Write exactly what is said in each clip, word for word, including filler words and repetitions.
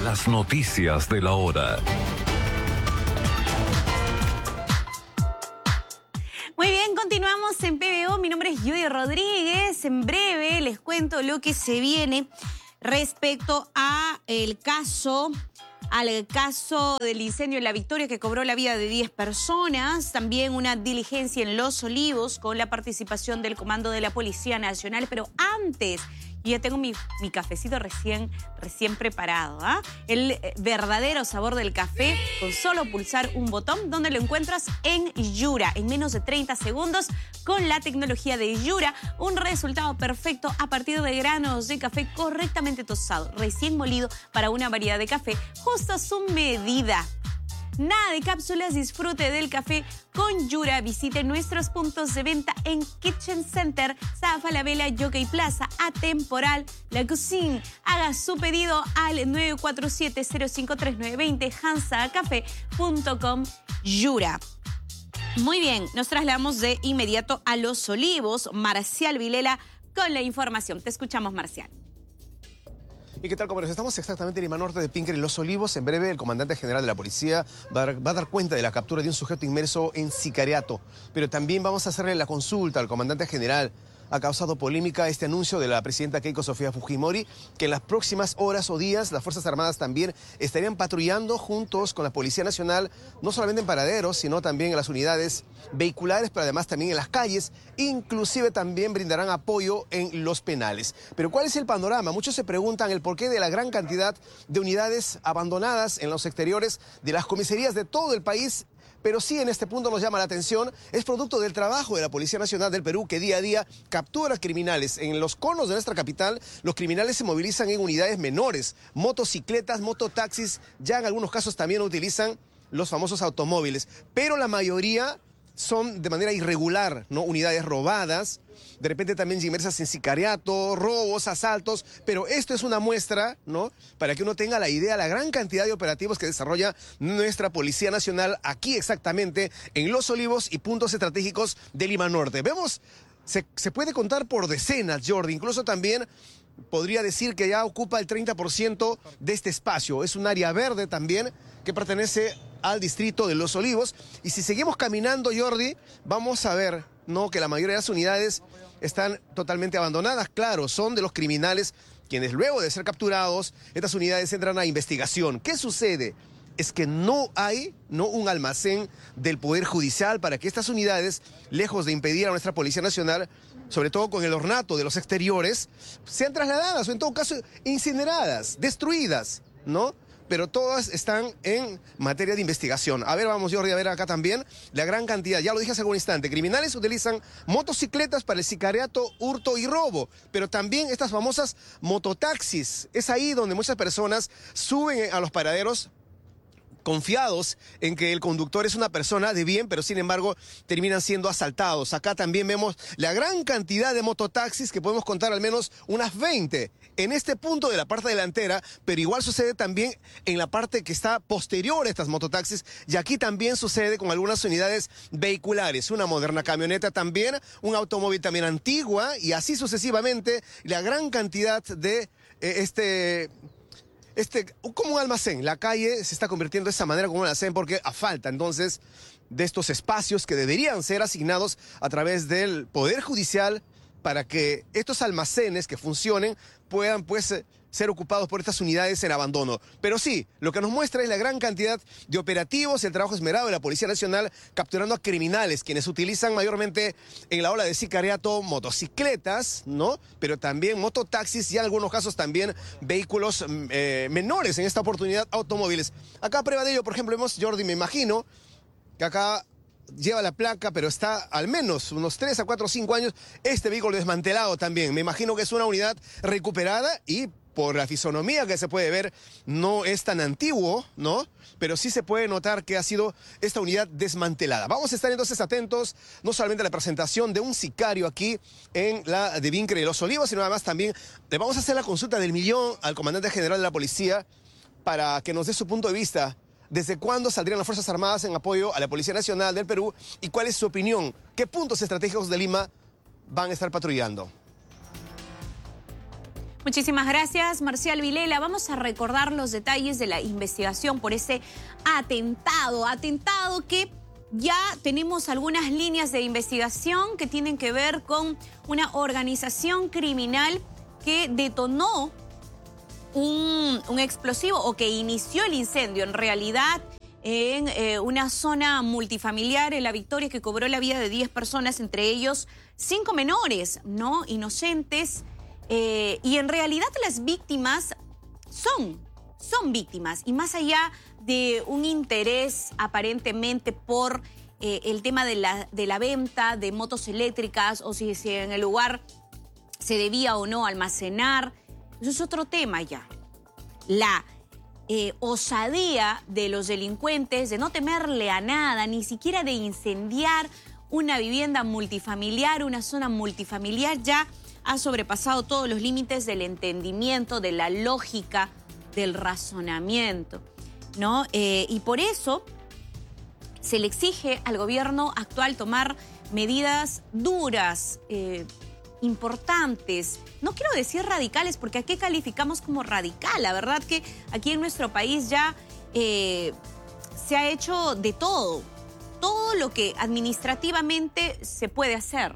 las noticias de la hora. Muy bien, continuamos en P B O. Mi nombre es Judy Rodríguez. En breve les cuento lo que se viene respecto a el caso, al caso del incendio en La Victoria que cobró la vida de diez personas. También una diligencia en Los Olivos con la participación del Comando de la Policía Nacional. Pero antes, yo ya tengo mi, mi cafecito recién, recién preparado. ¿eh? El verdadero sabor del café con solo pulsar un botón, donde lo encuentras en Yura, en menos de treinta segundos, con la tecnología de Yura. Un resultado perfecto a partir de granos de café correctamente tostado, recién molido para una variedad de café justo a su medida. Nada de cápsulas, disfrute del café con Yura. Visite nuestros puntos de venta en Kitchen Center, Sala Falabella, Jockey Plaza, Atemporal, La Cuisine. Haga su pedido al nueve cuatro siete, cero cinco tres nueve dos cero, hansa café punto com. Yura. Muy bien, nos trasladamos de inmediato a Los Olivos. Marcial Vilela con la información. Te escuchamos, Marcial. ¿Y qué tal, compañeros? Estamos exactamente en Lima Norte de Pinker y Los Olivos. En breve, el comandante general de la policía va a, dar, va a dar cuenta de la captura de un sujeto inmerso en sicariato. Pero también vamos a hacerle la consulta al comandante general. Ha causado polémica este anuncio de la presidenta Keiko Sofía Fujimori, que en las próximas horas o días las Fuerzas Armadas también estarían patrullando juntos con la Policía Nacional, no solamente en paraderos, sino también en las unidades vehiculares, pero además también en las calles. Inclusive también brindarán apoyo en los penales. Pero ¿cuál es el panorama? Muchos se preguntan el porqué de la gran cantidad de unidades abandonadas en los exteriores de las comisarías de todo el país. Pero sí, en este punto nos llama la atención, es producto del trabajo de la Policía Nacional del Perú, que día a día captura criminales. En los conos de nuestra capital, los criminales se movilizan en unidades menores, motocicletas, mototaxis, ya en algunos casos también utilizan los famosos automóviles. Pero la mayoría son de manera irregular, ¿no? Unidades robadas, de repente también inmersas en sicariato, robos, asaltos, pero esto es una muestra, ¿no? Para que uno tenga la idea, la gran cantidad de operativos que desarrolla nuestra Policía Nacional aquí exactamente en Los Olivos y puntos estratégicos de Lima Norte. Vemos, se, se puede contar por decenas, Jordi, incluso también podría decir que ya ocupa el treinta por ciento de este espacio. Es un área verde también que pertenece al distrito de Los Olivos. Y si seguimos caminando, Jordi, vamos a ver, ¿no?, que la mayoría de las unidades están totalmente abandonadas. Claro, son de los criminales quienes luego de ser capturados, estas unidades entran a investigación. ¿Qué sucede? Es que no hay no un almacén del Poder Judicial para que estas unidades, lejos de impedir a nuestra Policía Nacional, sobre todo con el ornato de los exteriores, sean trasladadas o en todo caso incineradas, destruidas, ¿no? Pero todas están en materia de investigación. A ver, vamos, Jordi, a ver acá también la gran cantidad, ya lo dije hace algún instante, criminales utilizan motocicletas para el sicariato, hurto y robo, pero también estas famosas mototaxis. Es ahí donde muchas personas suben a los paraderos confiados en que el conductor es una persona de bien, pero sin embargo terminan siendo asaltados. Acá también vemos la gran cantidad de mototaxis, que podemos contar al menos unas veinte en este punto de la parte delantera, pero igual sucede también en la parte que está posterior a estas mototaxis, y aquí también sucede con algunas unidades vehiculares, una moderna camioneta también, un automóvil también antigua, y así sucesivamente la gran cantidad de eh, este... Este, como un almacén. La calle se está convirtiendo de esa manera como un almacén porque a falta entonces de estos espacios que deberían ser asignados a través del Poder Judicial para que estos almacenes que funcionen puedan pues ser ocupados por estas unidades en abandono. Pero sí, lo que nos muestra es la gran cantidad de operativos, el trabajo esmerado de la Policía Nacional capturando a criminales, quienes utilizan mayormente en la ola de sicariato motocicletas, ¿no? Pero también mototaxis y en algunos casos también vehículos eh, menores, en esta oportunidad automóviles. Acá prueba de ello, por ejemplo, vemos, Jordi, me imagino que acá lleva la placa, pero está al menos unos tres a cuatro o cinco años este vehículo desmantelado también. Me imagino que es una unidad recuperada y por la fisonomía que se puede ver, no es tan antiguo, ¿no? Pero sí se puede notar que ha sido esta unidad desmantelada. Vamos a estar entonces atentos, no solamente a la presentación de un sicario aquí en la de Pinker y Los Olivos, sino además también le vamos a hacer la consulta del millón al comandante general de la policía para que nos dé su punto de vista. ¿Desde cuándo saldrían las Fuerzas Armadas en apoyo a la Policía Nacional del Perú? ¿Y cuál es su opinión? ¿Qué puntos estratégicos de Lima van a estar patrullando? Muchísimas gracias, Marcial Vilela. Vamos a recordar los detalles de la investigación por ese atentado. Atentado que ya tenemos algunas líneas de investigación que tienen que ver con una organización criminal que detonó un, un explosivo o que inició el incendio, en realidad, en eh, una zona multifamiliar en La Victoria que cobró la vida de diez personas, entre ellos cinco menores, ¿no? Inocentes. Eh, y en realidad las víctimas son, son víctimas. Y más allá de un interés aparentemente por eh, el tema de la, de la venta de motos eléctricas o si, si en el lugar se debía o no almacenar, eso es otro tema ya. La eh, osadía de los delincuentes de no temerle a nada, ni siquiera de incendiar una vivienda multifamiliar, una zona multifamiliar, ya ha sobrepasado todos los límites del entendimiento, de la lógica, del razonamiento, ¿no? Eh, y por eso se le exige al gobierno actual tomar medidas duras, eh, importantes. No quiero decir radicales, porque ¿a qué calificamos como radical? La verdad que aquí en nuestro país ya eh, se ha hecho de todo. Todo lo que administrativamente se puede hacer.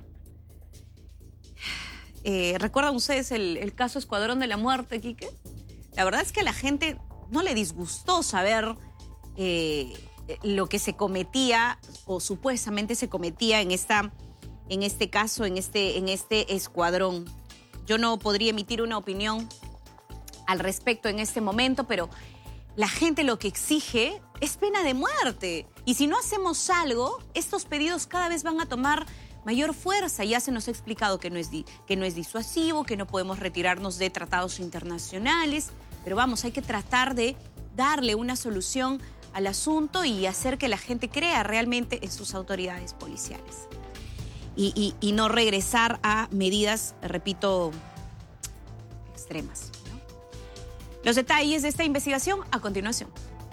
Eh, ¿Recuerdan ustedes el, el caso Escuadrón de la Muerte, Quique? La verdad es que a la gente no le disgustó saber eh, lo que se cometía o supuestamente se cometía en, esta, en este caso, en este, en este escuadrón. Yo no podría emitir una opinión al respecto en este momento, pero la gente lo que exige es pena de muerte. Y si no hacemos algo, estos pedidos cada vez van a tomar mayor fuerza. Ya se nos ha explicado que no es, di, que no es disuasivo, que no podemos retirarnos de tratados internacionales, pero vamos, hay que tratar de darle una solución al asunto y hacer que la gente crea realmente en sus autoridades policiales. Y, y, y no regresar a medidas, repito, extremas, ¿no? Los detalles de esta investigación a continuación.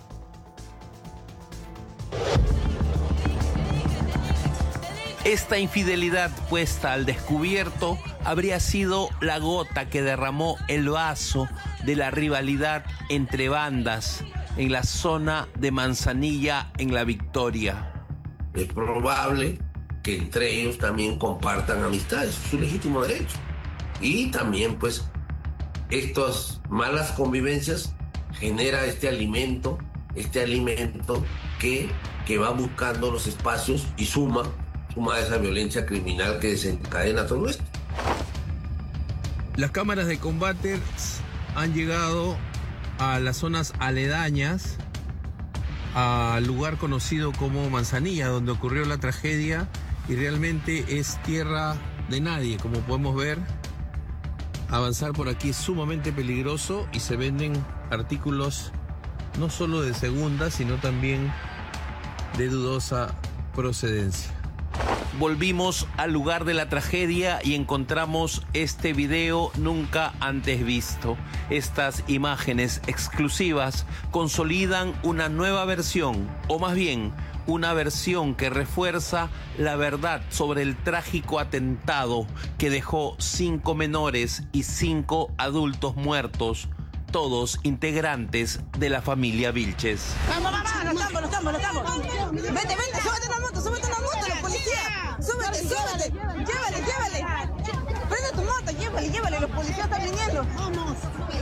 Esta infidelidad puesta al descubierto habría sido la gota que derramó el vaso de la rivalidad entre bandas en la zona de Manzanilla, en La Victoria. Es probable que entre ellos también compartan amistades, es su legítimo derecho. Y también, pues, estas malas convivencias genera este alimento, este alimento que, que va buscando los espacios y suma suma a esa violencia criminal que desencadena todo esto. Las cámaras de combate han llegado a las zonas aledañas al lugar conocido como Manzanilla, donde ocurrió la tragedia, y realmente es tierra de nadie. Como podemos ver, avanzar por aquí es sumamente peligroso y se venden artículos no solo de segunda, sino también de dudosa procedencia. Volvimos al lugar de la tragedia y encontramos este video nunca antes visto. Estas imágenes exclusivas consolidan una nueva versión, o más bien, una versión que refuerza la verdad sobre el trágico atentado que dejó cinco menores y cinco adultos muertos, todos integrantes de la familia Vilches. Vamos, mamá, lo estamos, lo estamos, lo estamos. Vete, vete, súbete en la moto, súbete en la moto, la policía. Súbete, súbete, llévale, llévale. Prende tu moto, llévale, llévale, los policías están viniendo. Vamos.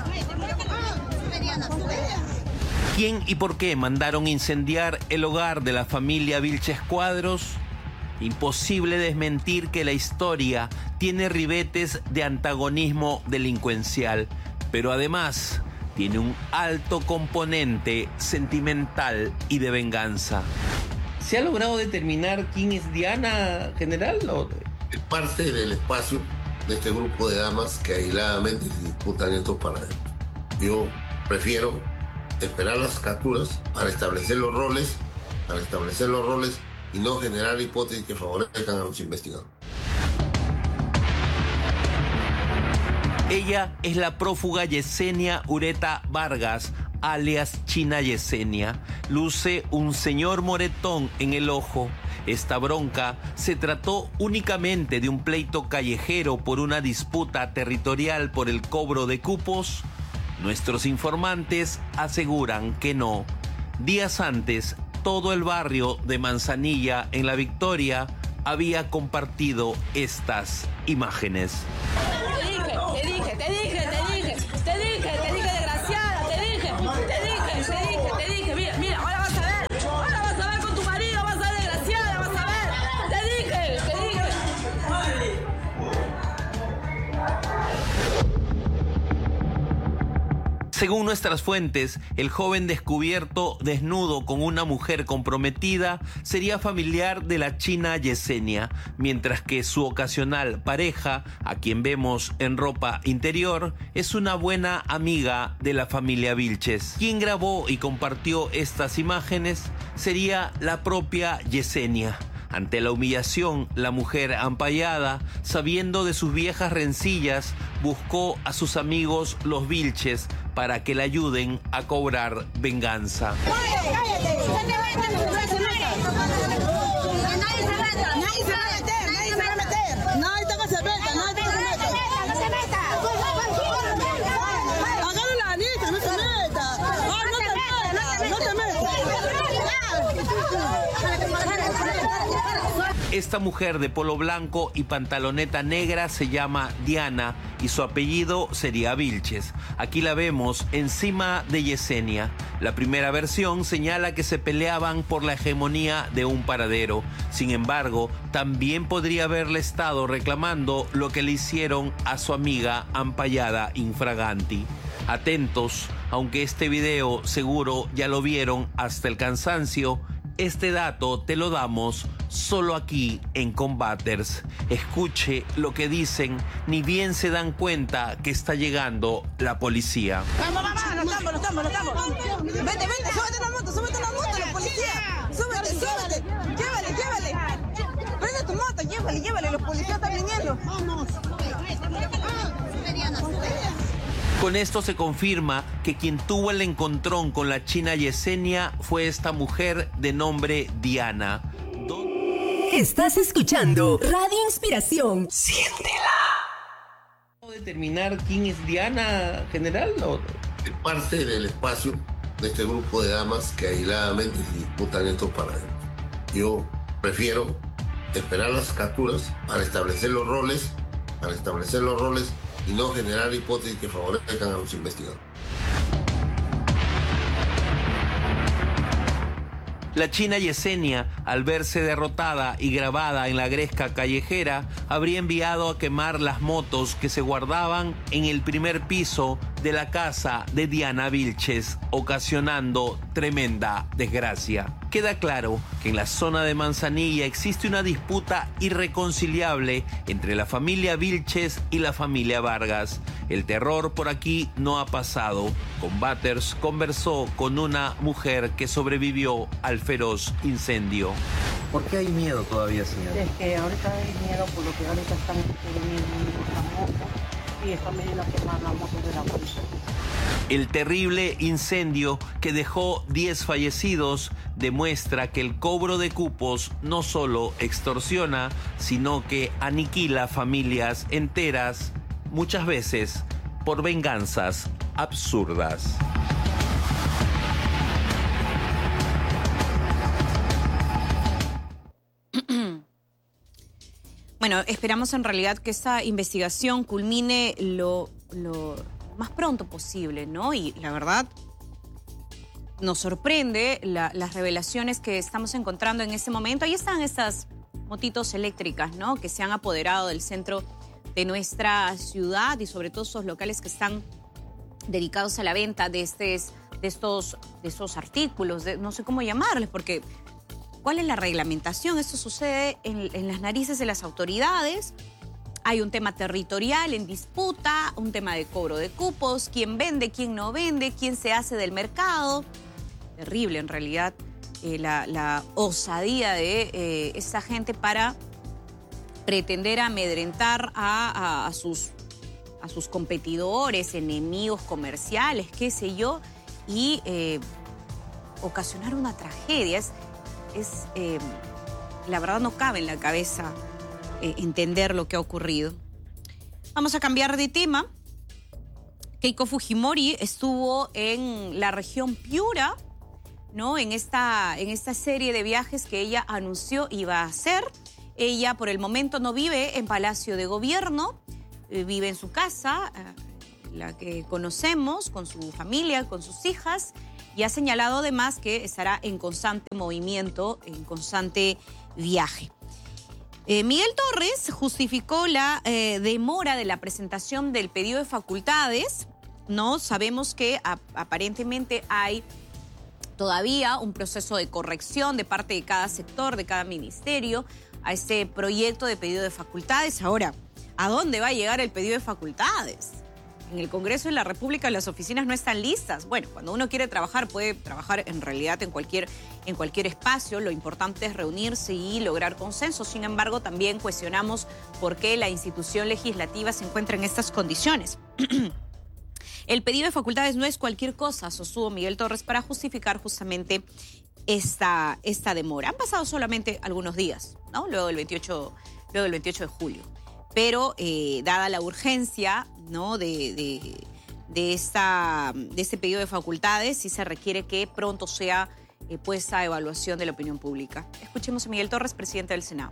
¿Quién y por qué mandaron incendiar el hogar de la familia Vilches Cuadros? Imposible desmentir que la historia tiene ribetes de antagonismo delincuencial, pero además tiene un alto componente sentimental y de venganza. ¿Se ha logrado determinar quién es Diana, general? ¿O? Es parte del espacio de este grupo de damas que aisladamente disputan estos paraderos. Yo prefiero esperar las capturas para establecer los roles, para establecer los roles y no generar hipótesis que favorezcan a los investigadores. Ella es la prófuga Yesenia Ureta Vargas, alias China Yesenia, luce un señor moretón en el ojo. Esta bronca se trató únicamente de un pleito callejero por una disputa territorial por el cobro de cupos. Nuestros informantes aseguran que no. Días antes, todo el barrio de Manzanilla, en La Victoria, había compartido estas imágenes. Te dije, te dije, te dije, te dije, te dije, te dije, desgraciada, te dije, te dije, te dije, te dije, mira, mira, ahora vas a ver, ahora vas a ver con tu marido, vas a ver, desgraciada, vas a ver, te dije, te dije. Según nuestras fuentes, el joven descubierto desnudo con una mujer comprometida sería familiar de la China Yesenia, mientras que su ocasional pareja, a quien vemos en ropa interior, es una buena amiga de la familia Vilches. Quien grabó y compartió estas imágenes sería la propia Yesenia. Ante la humillación, la mujer ampallada, sabiendo de sus viejas rencillas, buscó a sus amigos los Vilches para que le ayuden a cobrar venganza. ¡Cállate! ¡Cállate! ¡No se meta! ¡Nadie se meta! ¡Nadie se va a meter! ¡Nadie se va a meter! ¡Nadie se meta! ¡Nadie se meta! ¡No se meta! ¡Agarra la anita! ¡No se meta! ¡Ah, no te metas! ¡No te metas! Esta mujer de polo blanco y pantaloneta negra se llama Diana y su apellido sería Vilches. Aquí la vemos encima de Yesenia. La primera versión señala que se peleaban por la hegemonía de un paradero. Sin embargo, también podría haberle estado reclamando lo que le hicieron a su amiga ampallada infraganti. Atentos, aunque este video seguro ya lo vieron hasta el cansancio, este dato te lo damos solo aquí en Combaters. Escuche lo que dicen, ni bien se dan cuenta que está llegando la policía. Vamos, vamos, lo estamos, lo estamos, lo estamos. Vete, vete, súbete a la moto, súbete a la moto, la policía. Súbete, súbete. Llévale, llévale. Prende tu moto, llévale, llévale, los policías están viniendo. Vamos. Con esto se confirma que quien tuvo el encontrón con la China Yesenia fue esta mujer de nombre Diana. Estás escuchando Radio Inspiración. Siéntela. ¿Puedo determinar quién es Diana, general? ¿O? Es parte del espacio de este grupo de damas que aisladamente se disputan estos paraderos. Yo prefiero esperar las capturas para establecer los roles, para establecer los roles y no generar hipótesis que favorezcan a los investigadores. La China Yesenia, al verse derrotada y grabada en la gresca callejera, habría enviado a quemar las motos que se guardaban en el primer piso de la casa de Diana Vilches, ocasionando tremenda desgracia. Queda claro que en la zona de Manzanilla existe una disputa irreconciliable entre la familia Vilches y la familia Vargas. El terror por aquí no ha pasado. Combaters conversó con una mujer que sobrevivió al feroz incendio. ¿Por qué hay miedo todavía, señora? Es que ahorita hay miedo por lo que ahorita están teniendo la moto y están veniendo a quemar la moto de la policía. El terrible incendio que dejó diez fallecidos demuestra que el cobro de cupos no solo extorsiona, sino que aniquila familias enteras, muchas veces por venganzas absurdas. Bueno, esperamos en realidad que esta investigación culmine lo, lo más pronto posible, ¿no? Y la verdad, nos sorprende la, las revelaciones que estamos encontrando en este momento. Ahí están estas motitos eléctricas, ¿no? Que se han apoderado del centro de nuestra ciudad y sobre todo esos locales que están dedicados a la venta de, estes, de, estos, de estos artículos, de, no sé cómo llamarles, porque ¿cuál es la reglamentación? Esto sucede en, en las narices de las autoridades. Hay un tema territorial en disputa, un tema de cobro de cupos, quién vende, quién no vende, quién se hace del mercado. Terrible en realidad eh, la, la osadía de eh, esta gente para pretender amedrentar a, a, a, sus, a sus competidores, enemigos comerciales, qué sé yo. y eh, ocasionar una tragedia. Es, es eh, la verdad no cabe en la cabeza eh, entender lo que ha ocurrido. Vamos a cambiar de tema. Keiko Fujimori estuvo en la región Piura, ¿no? En esta, en esta serie de viajes que ella anunció iba a hacer. Ella por el momento no vive en Palacio de Gobierno, eh, vive en su casa, eh, la que conocemos, con su familia, con sus hijas, y ha señalado además que estará en constante movimiento, en constante viaje. Eh, Miguel Torres justificó la eh, demora de la presentación del pedido de facultades, ¿no? Sabemos que a, aparentemente hay todavía un proceso de corrección de parte de cada sector, de cada ministerio, a este proyecto de pedido de facultades. Ahora, ¿a dónde va a llegar el pedido de facultades? En el Congreso de la República las oficinas no están listas. Bueno, cuando uno quiere trabajar, puede trabajar en realidad en cualquier, en cualquier espacio. Lo importante es reunirse y lograr consenso. Sin embargo, también cuestionamos por qué la institución legislativa se encuentra en estas condiciones. El pedido de facultades no es cualquier cosa, sostuvo Miguel Torres para justificar justamente esta, esta demora. Han pasado solamente algunos días, ¿no? Luego del veintiocho, luego del veintiocho de julio. Pero eh, dada la urgencia, ¿no? de, de, de, esta, de este pedido de facultades, sí se requiere que pronto sea eh, puesta a evaluación de la opinión pública. Escuchemos a Miguel Torres, presidente del Senado.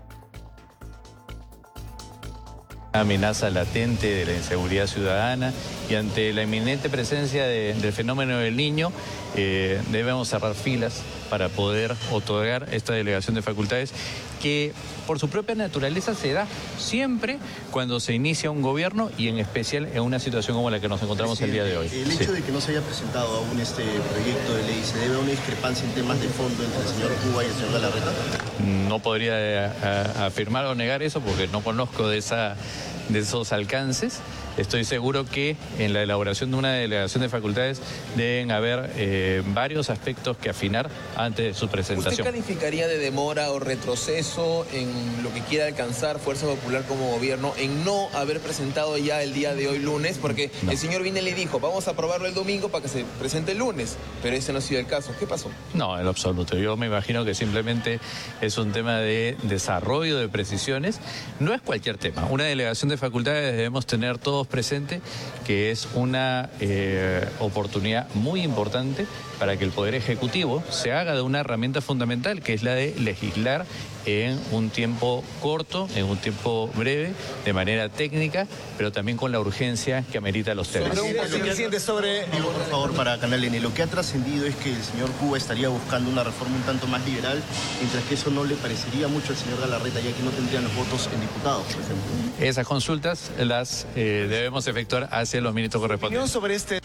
Amenaza latente de la inseguridad ciudadana y ante la inminente presencia de, del fenómeno del Niño eh, debemos cerrar filas para poder otorgar esta delegación de facultades que por su propia naturaleza se da siempre cuando se inicia un gobierno y en especial en una situación como la que nos encontramos el día de hoy. El hecho sí. de que no se haya presentado aún este proyecto de ley, ¿se debe a una discrepancia en temas de fondo entre el señor Cuba y el señor Galarreta? No podría a, a afirmar o negar eso porque no conozco de, esa, de esos alcances. Estoy seguro que en la elaboración de una delegación de facultades deben haber eh, varios aspectos que afinar antes de su presentación. ¿Usted calificaría de demora o retroceso en lo que quiera alcanzar Fuerza Popular como gobierno en no haber presentado ya el día de hoy lunes? Porque no. El señor Vinelli dijo, vamos a aprobarlo el domingo para que se presente el lunes, pero ese no ha sido el caso. ¿Qué pasó? No, en lo absoluto. Yo me imagino que simplemente es un tema de desarrollo de precisiones. No es cualquier tema. Una delegación de facultades debemos tener todos presente que es una eh, oportunidad muy importante para que el Poder Ejecutivo se haga de una herramienta fundamental, que es la de legislar en un tiempo corto, en un tiempo breve, de manera técnica, pero también con la urgencia que amerita los temas. Presidente, sobre... Digo, por favor, para Canal N, lo que ha trascendido es que el señor Cuba estaría buscando una reforma un tanto más liberal, mientras que eso no le parecería mucho al señor Galarreta, ya que no tendrían los votos en diputados, por ejemplo. Esas consultas las eh, debemos efectuar hacia los ministros correspondientes. Sobre este...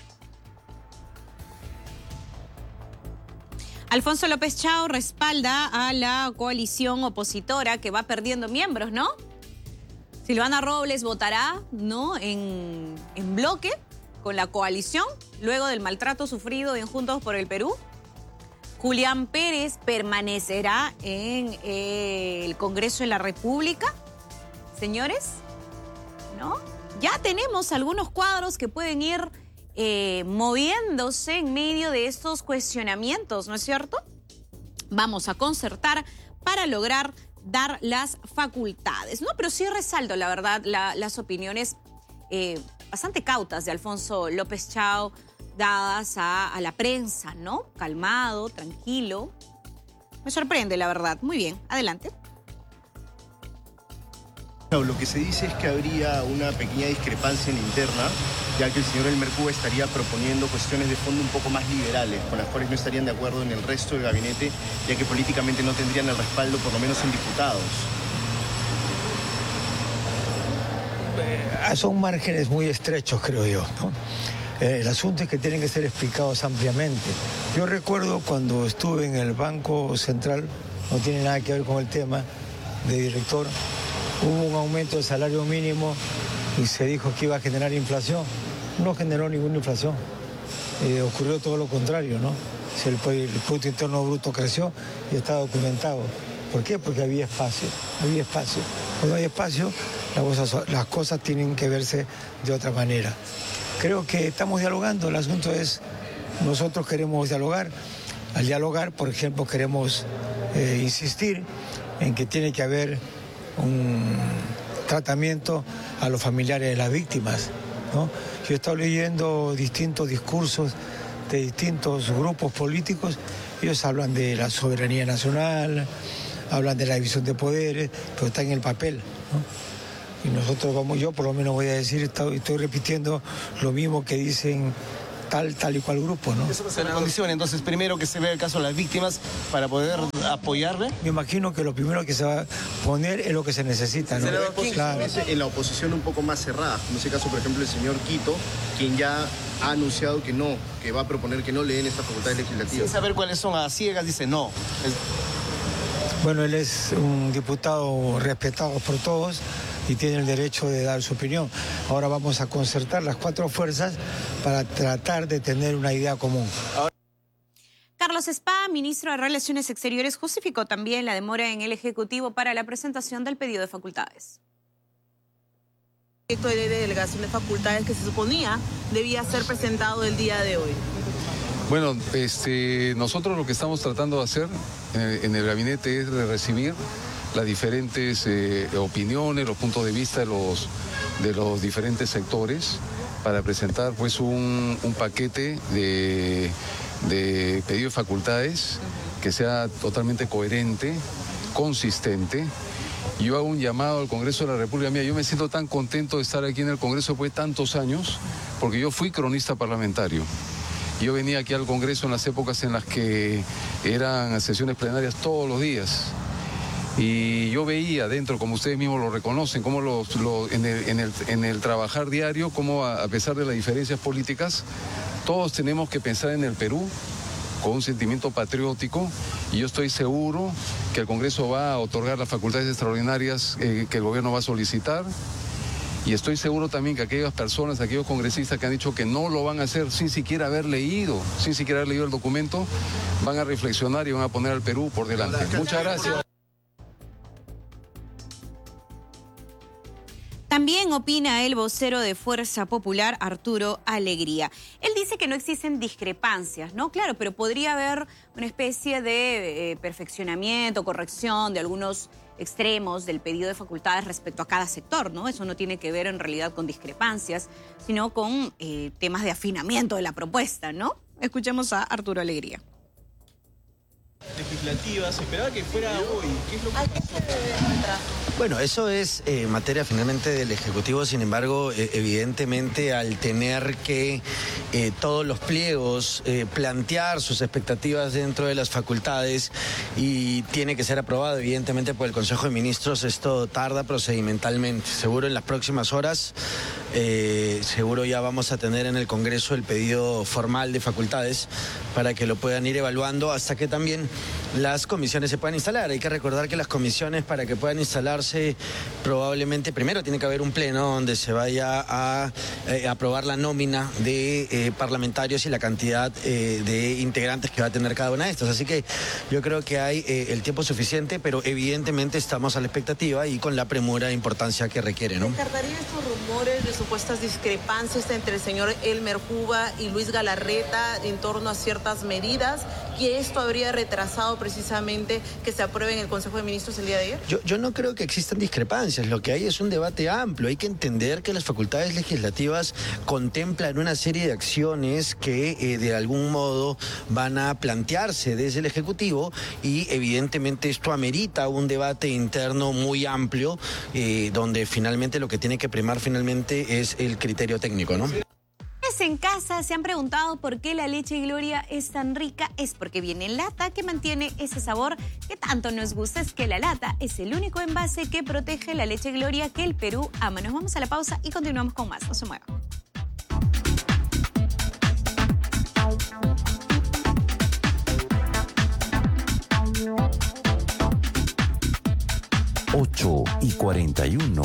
Alfonso López Chao respalda a la coalición opositora que va perdiendo miembros, ¿no? Silvana Robles votará, ¿no? En, en bloque con la coalición, luego del maltrato sufrido en Juntos por el Perú. Julián Pérez permanecerá en eh, el Congreso de la República. Señores, ¿no? Ya tenemos algunos cuadros que pueden ir Eh, moviéndose en medio de estos cuestionamientos, ¿no es cierto? Vamos a concertar para lograr dar las facultades, ¿no? Pero sí resalto, la verdad, la, las opiniones eh, bastante cautas de Alfonso López Chao, dadas a, a la prensa, ¿no? Calmado, tranquilo. Me sorprende, la verdad. Muy bien, adelante. Lo que se dice es que habría una pequeña discrepancia en la interna, ya que el señor Elmer Cuba estaría proponiendo cuestiones de fondo un poco más liberales, con las cuales no estarían de acuerdo en el resto del gabinete, ya que políticamente no tendrían el respaldo, por lo menos en diputados. Eh, son márgenes muy estrechos, creo yo, ¿no? Eh, el asunto es que tienen que ser explicados ampliamente. Yo recuerdo cuando estuve en el Banco Central, no tiene nada que ver con el tema de director, hubo un aumento del salario mínimo y se dijo que iba a generar inflación. No generó ninguna inflación. Eh, ocurrió todo lo contrario, ¿no? El, el Producto Interno Bruto creció y está documentado. ¿Por qué? Porque había espacio, había espacio. Cuando hay espacio, las cosas, las cosas tienen que verse de otra manera. Creo que estamos dialogando, el asunto es Nosotros queremos dialogar. Al dialogar, por ejemplo, queremos eh, insistir en que tiene que haber un tratamiento a los familiares de las víctimas, ¿no? Yo he estado leyendo distintos discursos de distintos grupos políticos. Ellos hablan de la soberanía nacional, hablan de la división de poderes, pero está en el papel, ¿no? Y nosotros vamos, yo por lo menos voy a decir, estoy, estoy repitiendo lo mismo que dicen tal, tal y cual grupo, ¿no? Eso va a ser la condición, entonces primero que se vea el caso de las víctimas para poder apoyarle. Me imagino que lo primero que se va a poner es lo que se necesita, ¿no? Claro. En la oposición un poco más cerrada, en ese caso, por ejemplo, el señor Quito, quien ya ha anunciado que no, que va a proponer que no le den estas facultades legislativas. Sin saber cuáles son, a ciegas dice no. Es... Bueno, él es un diputado respetado por todos y tiene el derecho de dar su opinión. Ahora vamos a concertar las cuatro fuerzas para tratar de tener una idea común. Carlos Spa, ministro de Relaciones Exteriores, justificó también la demora en el Ejecutivo para la presentación del pedido de facultades. El proyecto de ley de delegación de facultades que se suponía debía ser presentado el día de hoy. Bueno, este, nosotros lo que estamos tratando de hacer en el, en el gabinete es de recibir las diferentes eh, opiniones, los puntos de vista de los, de los diferentes sectores para presentar pues un, un paquete de, de pedido de facultades que sea totalmente coherente, consistente. Yo hago un llamado al Congreso de la República. Mira, yo me siento tan contento de estar aquí en el Congreso después de tantos años, porque yo fui cronista parlamentario. Yo venía aquí al Congreso en las épocas en las que eran sesiones plenarias todos los días. Y yo veía dentro, como ustedes mismos lo reconocen, cómo los, los, en, el, en, el, en el trabajar diario, cómo a, a pesar de las diferencias políticas, todos tenemos que pensar en el Perú con un sentimiento patriótico, y yo estoy seguro que el Congreso va a otorgar las facultades extraordinarias eh, que el gobierno va a solicitar. Y estoy seguro también que aquellas personas, aquellos congresistas que han dicho que no lo van a hacer sin siquiera haber leído, sin siquiera haber leído el documento, van a reflexionar y van a poner al Perú por delante. Muchas gracias. También opina el vocero de Fuerza Popular, Arturo Alegría. Él dice que no existen discrepancias, ¿no? Claro, pero podría haber una especie de eh, perfeccionamiento, corrección de algunos extremos del pedido de facultades respecto a cada sector, ¿no? Eso no tiene que ver en realidad con discrepancias, sino con eh, temas de afinamiento de la propuesta, ¿no? Escuchemos a Arturo Alegría. Legislativas, se esperaba que fuera hoy. ¿Qué es lo que pasó? Bueno, eso es eh, materia finalmente del Ejecutivo, sin embargo, eh, evidentemente al tener que eh, todos los pliegos eh, plantear sus expectativas dentro de las facultades y tiene que ser aprobado evidentemente por el Consejo de Ministros, esto tarda procedimentalmente. Seguro en las próximas horas, eh, seguro ya vamos a tener en el Congreso el pedido formal de facultades para que lo puedan ir evaluando hasta que también las comisiones se puedan instalar. Hay que recordar que las comisiones, para que puedan instalarse, probablemente primero tiene que haber un pleno donde se vaya a eh, aprobar la nómina de eh, parlamentarios y la cantidad eh, de integrantes que va a tener cada una de estas. Así que yo creo que hay eh, el tiempo suficiente, pero evidentemente estamos a la expectativa y con la premura e importancia que requiere, ¿no? ¿Descartaría estos rumores de supuestas discrepancias entre el señor Elmer Juba y Luis Galarreta en torno a ciertas medidas, que esto habría retrasado precisamente que se apruebe en el Consejo de Ministros el día de ayer? Yo, yo no creo que existan discrepancias, lo que hay es un debate amplio. Hay que entender que las facultades legislativas contemplan una serie de acciones que eh, de algún modo van a plantearse desde el Ejecutivo y evidentemente esto amerita un debate interno muy amplio eh, donde finalmente lo que tiene que primar finalmente es el criterio técnico, ¿no? En casa se han preguntado por qué la leche Gloria es tan rica. Es porque viene en lata, que mantiene ese sabor que tanto nos gusta. Es que la lata es el único envase que protege la leche Gloria que el Perú ama. Nos vamos a la pausa y continuamos con más. No se muevan. ocho y cuarenta y uno.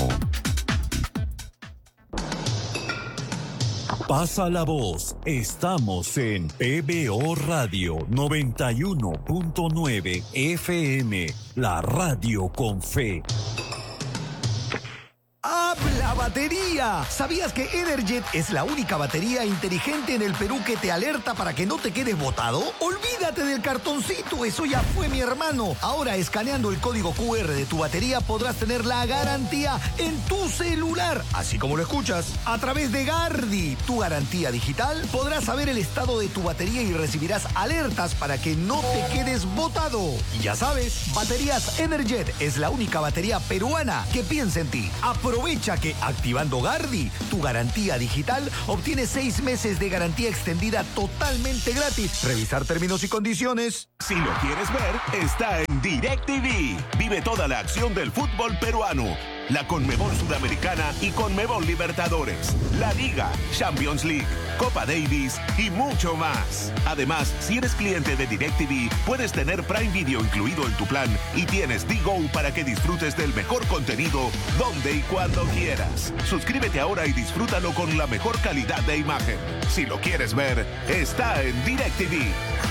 Pasa la voz, estamos en P B O Radio noventa y uno punto nueve F M, la radio con fe. Hablaba batería. ¿Sabías que Energet es la única batería inteligente en el Perú que te alerta para que no te quedes botado? Olvídate del cartoncito, eso ya fue, mi hermano. Ahora, escaneando el código cu erre de tu batería podrás tener la garantía en tu celular, así como lo escuchas, a través de Gardi, tu garantía digital. Podrás saber el estado de tu batería y recibirás alertas para que no te quedes botado. Y ya sabes, Baterías Energet es la única batería peruana que piensa en ti. Aprovecha que activando Gardi, tu garantía digital, obtienes seis meses de garantía extendida totalmente gratis. Revisar términos y condiciones. Si lo quieres ver, está en DirecTV. Vive toda la acción del fútbol peruano. La Conmebol Sudamericana y Conmebol Libertadores, la Liga, Champions League, Copa Davis y mucho más. Además, si eres cliente de DirecTV, puedes tener Prime Video incluido en tu plan y tienes D-Go para que disfrutes del mejor contenido donde y cuando quieras. Suscríbete ahora y disfrútalo con la mejor calidad de imagen. Si lo quieres ver, está en DirecTV.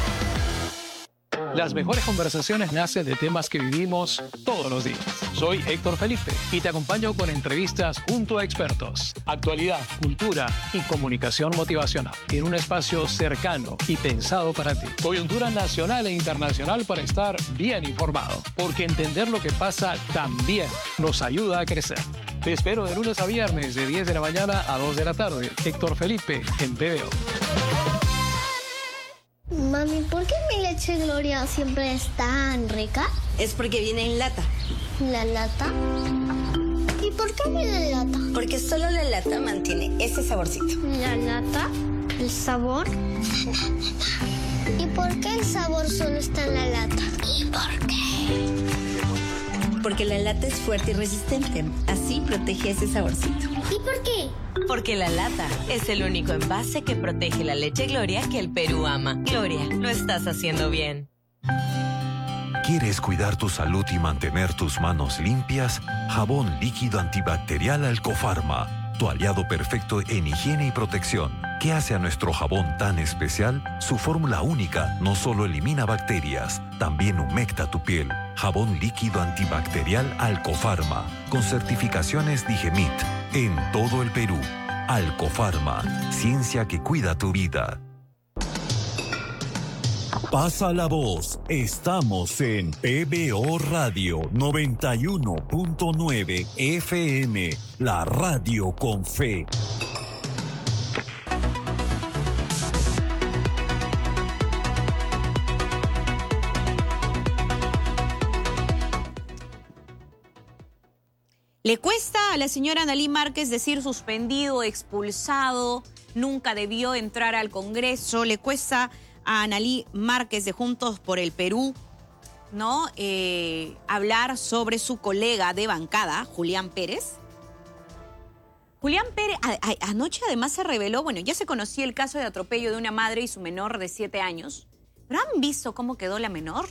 Las mejores conversaciones nacen de temas que vivimos todos los días. Soy Héctor Felipe y te acompaño con entrevistas junto a expertos, actualidad, cultura y comunicación motivacional en un espacio cercano y pensado para ti. Coyuntura nacional e internacional para estar bien informado, porque entender lo que pasa también nos ayuda a crecer. Te espero de lunes a viernes de diez de la mañana a dos de la tarde. Héctor Felipe en P B O. Mami, ¿por qué mi leche Gloria siempre es tan rica? Es porque viene en lata. ¿La lata? ¿Y por qué viene en lata? Porque solo la lata mantiene ese saborcito. ¿La lata? ¿El sabor? ¿Y por qué el sabor solo está en la lata? ¿Y por qué? Porque la lata es fuerte y resistente. Así protege ese saborcito. ¿Y por qué? Porque la lata es el único envase que protege la leche Gloria que el Perú ama. Gloria, lo estás haciendo bien. ¿Quieres cuidar tu salud y mantener tus manos limpias? Jabón líquido antibacterial Alcofarma, tu aliado perfecto en higiene y protección. ¿Qué hace a nuestro jabón tan especial? Su fórmula única no solo elimina bacterias, también humecta tu piel. Jabón líquido antibacterial Alcofarma, con certificaciones Digemit, en todo el Perú. Alcofarma, ciencia que cuida tu vida. Pasa la voz, estamos en P B O Radio noventa y uno punto nueve F M, la radio con fe. Le cuesta a la señora Analí Márquez decir suspendido, expulsado, nunca debió entrar al Congreso. Le cuesta a Analí Márquez de Juntos por el Perú, ¿no? Eh, hablar sobre su colega de bancada, Julián Pérez. Julián Pérez, a, a, anoche además se reveló, bueno, ya se conocía el caso de atropello de una madre y su menor de siete años. ¿Pero han visto cómo quedó la menor?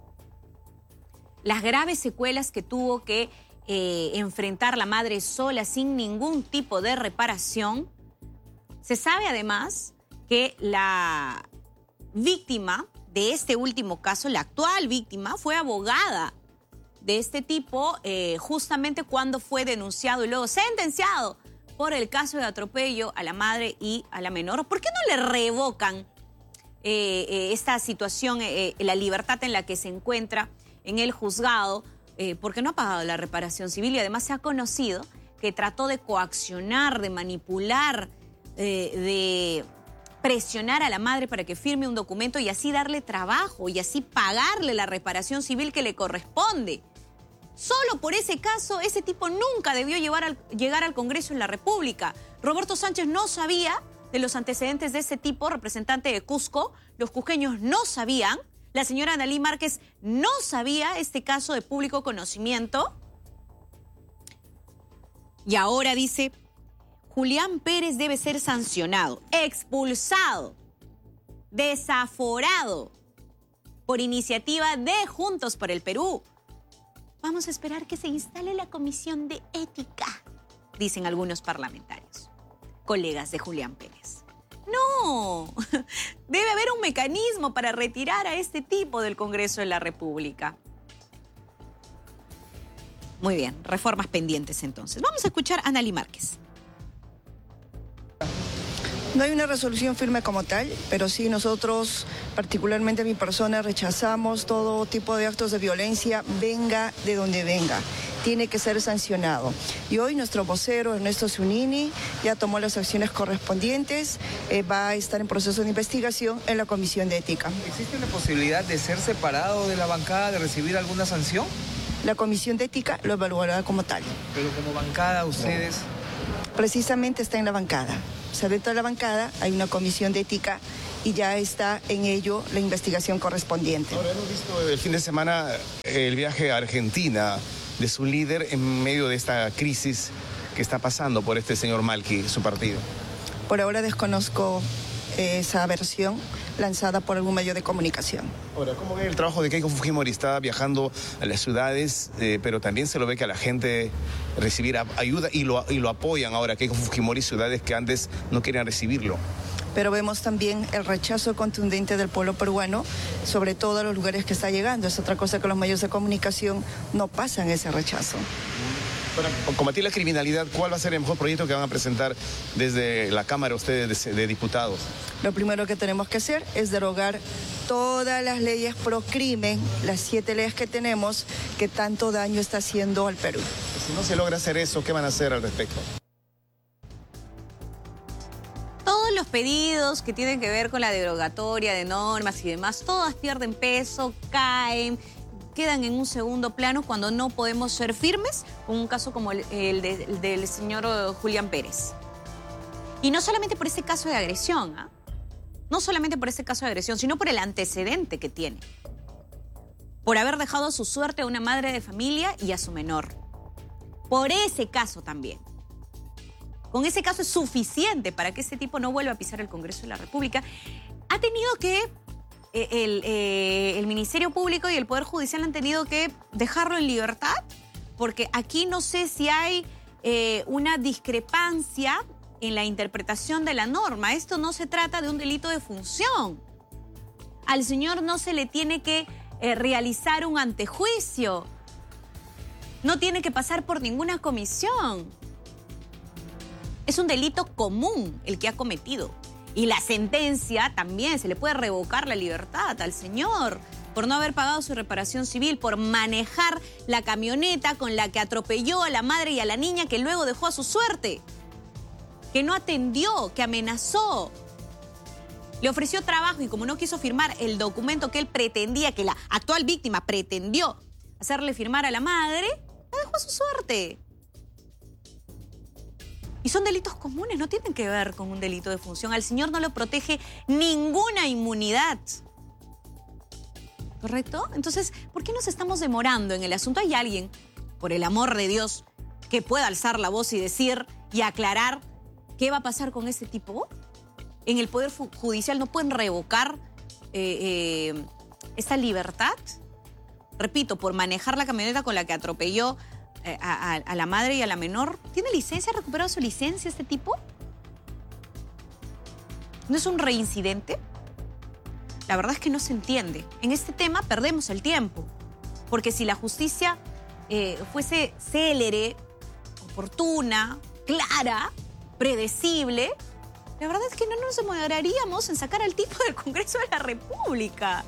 Las graves secuelas que tuvo que eh, enfrentar la madre sola sin ningún tipo de reparación. Se sabe además que la víctima de este último caso, la actual víctima, fue abogada de este tipo eh, justamente cuando fue denunciado y luego sentenciado por el caso de atropello a la madre y a la menor. ¿Por qué no le revocan eh, eh, esta situación, eh, la libertad en la que se encuentra en el juzgado? Eh, porque no ha pagado la reparación civil y además se ha conocido que trató de coaccionar, de manipular, eh, de presionar a la madre para que firme un documento y así darle trabajo y así pagarle la reparación civil que le corresponde. Solo por ese caso, ese tipo nunca debió llevar al, llegar al Congreso de la República. Roberto Sánchez no sabía de los antecedentes de ese tipo, representante de Cusco. Los cusqueños no sabían. La señora Analí Márquez no sabía este caso de público conocimiento. Y ahora dice, Julián Pérez debe ser sancionado, expulsado, desaforado por iniciativa de Juntos por el Perú. Vamos a esperar que se instale la comisión de ética, dicen algunos parlamentarios, colegas de Julián Pérez. No, debe haber un mecanismo para retirar a este tipo del Congreso de la República. Muy bien, reformas pendientes entonces. Vamos a escuchar a Analí Márquez. No hay una resolución firme como tal, pero sí nosotros, particularmente mi persona, rechazamos todo tipo de actos de violencia, venga de donde venga. Tiene que ser sancionado. Y hoy nuestro vocero, Ernesto Zunini, ya tomó las acciones correspondientes, eh, va a estar en proceso de investigación en la Comisión de Ética. ¿Existe la posibilidad de ser separado de la bancada, de recibir alguna sanción? La Comisión de Ética lo evaluará como tal. Pero como bancada, ustedes... Precisamente está en la bancada. O sea, dentro de la bancada hay una comisión de ética y ya está en ello la investigación correspondiente. Ahora hemos visto el fin de semana el viaje a Argentina de su líder en medio de esta crisis que está pasando por este señor Malqui, su partido. Por ahora desconozco esa versión lanzada por algún medio de comunicación. Ahora, ¿cómo ve el trabajo de Keiko Fujimori? Está viajando a las ciudades, eh, pero también se lo ve que a la gente recibir ayuda y lo, y lo apoyan ahora Keiko Fujimori, ciudades que antes no querían recibirlo. Pero vemos también el rechazo contundente del pueblo peruano, sobre todo a los lugares que está llegando. Es otra cosa que los medios de comunicación no pasan ese rechazo. Para combatir la criminalidad, ¿cuál va a ser el mejor proyecto que van a presentar desde la Cámara ustedes de, de diputados? Lo primero que tenemos que hacer es derogar todas las leyes pro crimen, las siete leyes que tenemos, que tanto daño está haciendo al Perú. Si no se logra hacer eso, ¿qué van a hacer al respecto? Todos los pedidos que tienen que ver con la derogatoria de normas y demás, todas pierden peso, caen, quedan en un segundo plano cuando no podemos ser firmes con un caso como el, el, de, el del señor Julián Pérez. Y no solamente por ese caso de agresión, ¿ah? No solamente por ese caso de agresión, sino por el antecedente que tiene. Por haber dejado a su suerte a una madre de familia y a su menor. Por ese caso también. Con ese caso es suficiente para que ese tipo no vuelva a pisar el Congreso de la República. Ha tenido que... El, eh, el Ministerio Público y el Poder Judicial han tenido que dejarlo en libertad, porque aquí no sé si hay eh, una discrepancia en la interpretación de la norma. Esto no se trata de un delito de función. Al señor no se le tiene que eh, realizar un antejuicio. No tiene que pasar por ninguna comisión. Es un delito común el que ha cometido. Y la sentencia también, se le puede revocar la libertad al señor por no haber pagado su reparación civil, por manejar la camioneta con la que atropelló a la madre y a la niña que luego dejó a su suerte, que no atendió, que amenazó. Le ofreció trabajo y como no quiso firmar el documento que él pretendía, que la actual víctima pretendió hacerle firmar a la madre, la dejó a su suerte. Y son delitos comunes, no tienen que ver con un delito de función. Al señor no lo protege ninguna inmunidad. ¿Correcto? Entonces, ¿por qué nos estamos demorando en el asunto? ¿Hay alguien, por el amor de Dios, que pueda alzar la voz y decir y aclarar qué va a pasar con ese tipo? En el Poder Judicial no pueden revocar eh, eh, esta libertad. Repito, por manejar la camioneta con la que atropelló A, a, a la madre y a la menor. ¿Tiene licencia? ¿Ha recuperado su licencia este tipo? ¿No es un reincidente? La verdad es que no se entiende. En este tema perdemos el tiempo. Porque si la justicia eh, fuese célere, oportuna, clara, predecible, la verdad es que no nos demoraríamos en sacar al tipo del Congreso de la República.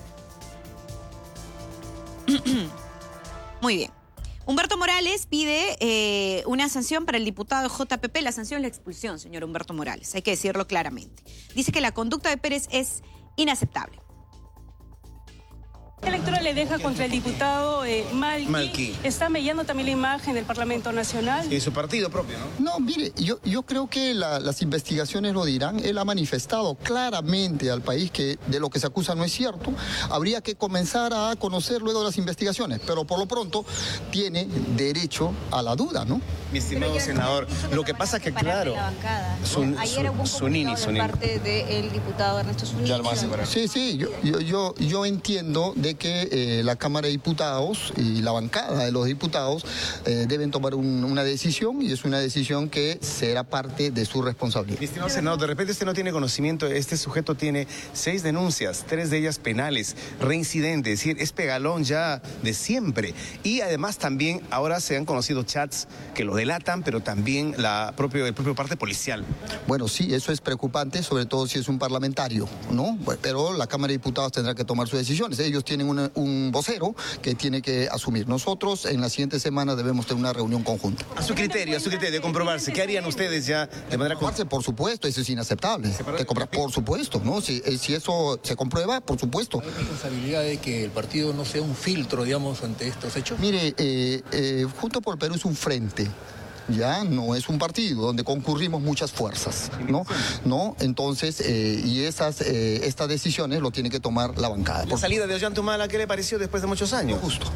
Muy bien. Humberto Morales pide eh, una sanción para el diputado de J P P. La sanción es la expulsión, señor Humberto Morales. Hay que decirlo claramente. Dice que la conducta de Pérez es inaceptable. La electoral le deja contra el diputado eh, Malqui. Malqui. Está mellando también la imagen del Parlamento Nacional. Y su partido propio, ¿no? No, mire, yo, yo creo que la, las investigaciones lo dirán. Él ha manifestado claramente al país que de lo que se acusa no es cierto. Habría que comenzar a conocer luego las investigaciones, pero por lo pronto tiene derecho a la duda, ¿no? Mi estimado senador, lo que pasa es que, claro, Sun, Ayer hubo un Zunini, Zunini. parte del diputado Ernesto Zunini. Sí, sí, yo, yo, yo, yo entiendo de que eh, la Cámara de Diputados y la bancada de los diputados eh, deben tomar un, una decisión, y es una decisión que será parte de su responsabilidad. Mi estimado senador, de repente usted no tiene conocimiento, este sujeto tiene seis denuncias, tres de ellas penales, reincidente, es decir, es pegalón ya de siempre. Y además también ahora se han conocido chats que lo delatan, pero también la propio, el propio parte policial. Bueno, sí, eso es preocupante, sobre todo si es un parlamentario, ¿no? Pero la Cámara de Diputados tendrá que tomar sus decisiones. Ellos tienen una, un vocero que tiene que asumir. Nosotros en la siguiente semana debemos tener una reunión conjunta. A su criterio, a su criterio, de comprobarse, ¿qué harían ustedes ya de manera conjunta? Por supuesto, eso es inaceptable. De comprar, por supuesto, ¿no? Si, si eso se comprueba, por supuesto. ¿Hay responsabilidad de que el partido no sea un filtro, digamos, ante estos hechos? Mire, eh, eh, Juntos por el Perú es un frente. Ya no es un partido donde concurrimos muchas fuerzas, ¿no? ¿No? Entonces, eh, y esas eh, estas decisiones lo tiene que tomar la bancada. La salida de Ollantumala, ¿qué le pareció después de muchos años? Justo.